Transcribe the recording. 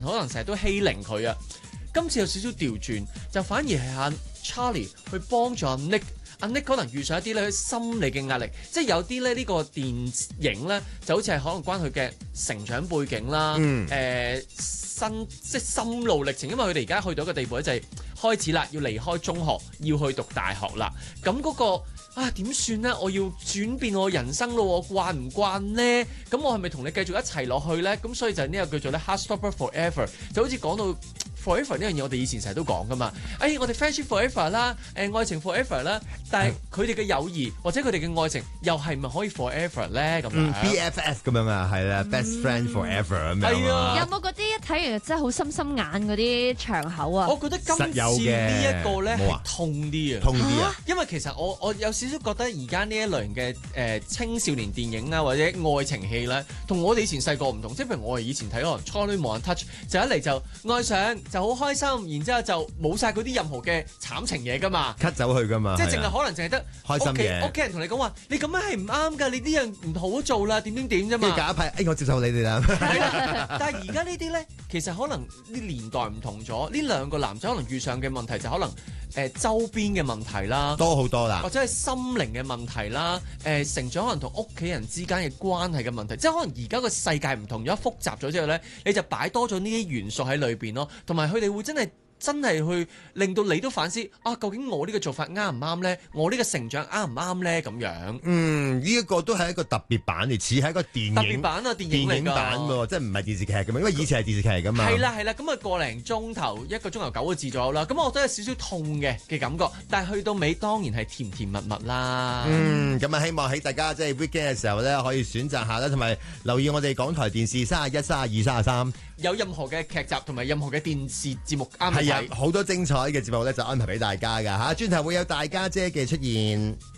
可能成日都欺凌佢啊。今次有少少調轉，就反而係阿 Charlie 去幫助阿 Nick。阿 Nick 可能遇上一啲咧心理嘅壓力，即係有啲咧呢個電影咧就好似係可能關佢嘅成長背景啦，即係心路歷程，因為佢哋而家去到一個地步咧，就係開始啦，要離開中學，要去讀大學啦。咁嗰個點算呢？我要轉變我人生咯，我慣唔慣呢？咁我係咪同你繼續一齊落去呢？咁所以就呢個叫做咧 Heartstopper Forever， 就好似講到 Forever 呢樣嘢，我哋以前成日都講噶嘛。我哋 friendship forever 啦，愛情 forever 啦，但係佢哋嘅友誼或者佢哋嘅愛情又係咪可以 forever 咧？咁樣 BFF 咁樣啊，係啦，best friend forever 咁樣。 係啊， 有冇嗰啲一睇完真係好心心眼嗰啲場口啊？ 我覺得今次呢一個咧係痛啲啊， 痛啲啊！ 因為其實我有少少覺得而家呢一類嘅青少年電影啊，或者愛情戲咧，同我哋以前細個唔同。即係譬如我哋以前睇可能初戀無人 touch， 就一嚟就愛上就好開心，然之後就冇晒嗰啲任何嘅慘情嘢噶嘛 ，cut 走去噶嘛， 即係淨係可能淨係得開心嘢。 屋企人同你講話，你咁樣係唔啱㗎，你呢樣唔好做啦，點啫嘛。 假派，我接受你哋啦。 但係而家呢啲咧，其實可能啲年代唔同咗，呢兩個男仔可能遇上嘅問題就可能周邊嘅問題啦， 多好多啦， 或者係心靈嘅問題啦，成長可能同屋企人之間嘅關係嘅問題，即係可能而家個世界唔同咗、複雜咗之後咧，你就擺多咗呢啲元素喺裏邊咯，同埋佢哋會真係去令到你都反思究竟我呢個做法啱唔啱呢？我呢個成長啱唔啱呢？咁樣。 呢一個都係一個特別版嚟，似係一個電影。 特別版啊，電影版喎，即係唔係電視劇咁嘛？因為以前係電視劇嚟噶嘛。 係啦，咁個零鐘頭1個鐘頭9個字左右啦。咁我覺得有少少痛嘅感覺，但係去到尾當然係甜甜蜜蜜啦。 咁啊希望喺大家即係 weekend 嘅時候咧，可以選擇下啦，同埋留意我哋港台電視31、32、33。 有任何嘅劇集同埋任何嘅電視節目啱睇， 係啊，好多精彩嘅節目咧就安排俾大家㗎嚇，轉頭會有大家姐嘅出現。